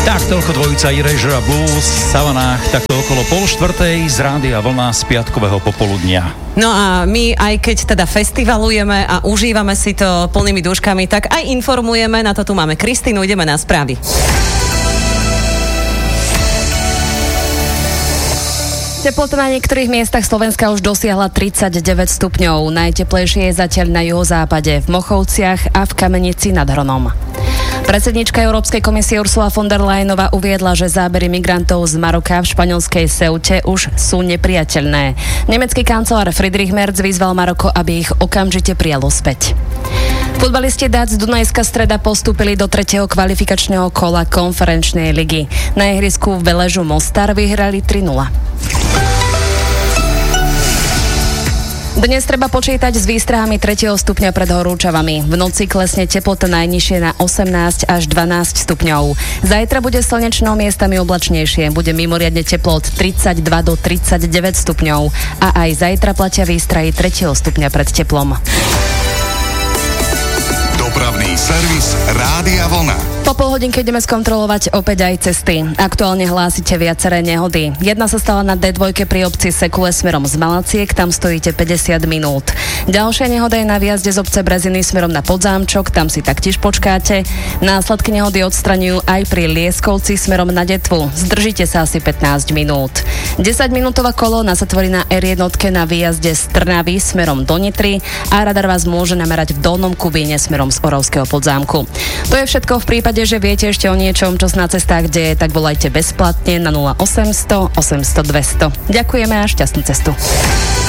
Tak toľko dvojica Erasure a Blues v Savanách, takto okolo 3:30 z Rádia Vlna z piatkového popoludnia. No a my, aj keď teda festivalujeme a užívame si to plnými dúškami, tak aj informujeme, na to tu máme Kristínu, ideme na správy. Teplota na niektorých miestach Slovenska už dosiahla 39 stupňov. Najteplejšie je zatiaľ na juhozápade, v Mochovciach a v Kamenici nad Hronom. Predsednička Európskej komisie Ursula von der Leyenová uviedla, že zábery migrantov z Maroka v španielskej Ceute už sú nepriateľné. Nemecký kancelár Friedrich Merz vyzval Maroko, aby ich okamžite prijalo späť. Futbalisti Dác Dunajská Streda postúpili do 3. kvalifikačného kola konferenčnej ligy. Na ihrisku v Veležu Mostar vyhrali 3-0. Dnes treba počítať s výstrahami 3. stupňa pred horúčavami. V noci klesne teplota najnižšie na 18 až 12 stupňov. Zajtra bude slnečno, miestami oblačnejšie. Bude mimoriadne teplo od 32 do 39 stupňov. A aj zajtra platia výstrahy 3. stupňa pred teplom. Dopravný servis Rádia Vlna. Po polhodinke ideme skontrolovať opäť aj cesty. Aktuálne hlásite viaceré nehody. Jedna sa stala na D2 pri obci Sekule smerom z Malaciek, tam stojíte 50 minút. Ďalšia nehoda je na výjazde z obce Breziny smerom na Podzámčok, tam si taktiež počkáte. Následky nehody odstraňujú aj pri Lieskovci smerom na Detvu. Zdržíte sa asi 15 minút. 10-minútová kolóna sa tvorí na R1 na výjazde z Trnavy smerom do Nitry a radar vás môže namerať v Dolnom Kubíne smerom z Oravského Podzámku. To je všetko. V prípade, že viete ešte o niečom, čo na cestách deje, tak volajte bezplatne na 0800 800 200. Ďakujeme a šťastnú cestu.